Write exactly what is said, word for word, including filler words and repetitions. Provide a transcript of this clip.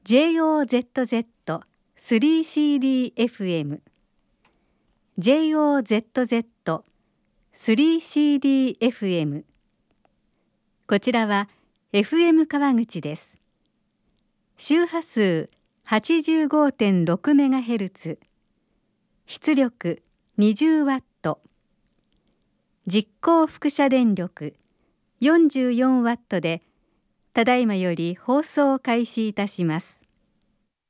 ジェイオーゼットゼットスリーシーディーエフエム ジェイオーゼットゼットスリーシーディーエフエム こちらは エフエム 川口です。周波数 はちじゅうごてんろくメガヘルツ、出力にじゅうワット、実行輻射電力よんじゅうよんワットで、ただいまより放送を開始いたします。